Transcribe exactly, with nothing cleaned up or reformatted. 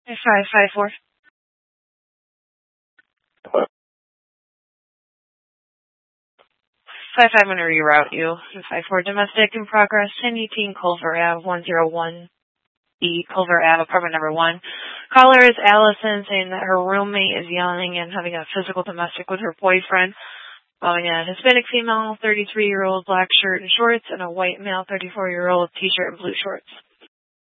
five five four. Five five, I'm going to reroute you. Five four domestic in progress. ten eighteen Culver Ave, one zero one B Culver Ave, apartment number one. Caller is Allison, saying that her roommate is yelling and having a physical domestic with her boyfriend. Following a Hispanic female, thirty-three-year-old, black shirt and shorts, and a white male, thirty-four-year-old, t-shirt and blue shorts.